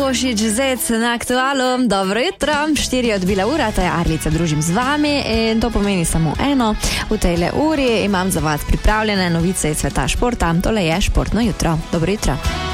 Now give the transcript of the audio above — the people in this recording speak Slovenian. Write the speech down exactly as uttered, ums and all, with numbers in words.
Košič, Zec na Aktualu. Dobro jutro, štiri odbila ura, ta je Arlica, družim z vami in to pomeni samo eno. V tejle uri imam za vas pripravljene novice iz sveta športa. Tole je Športno jutro. Dobro jutro.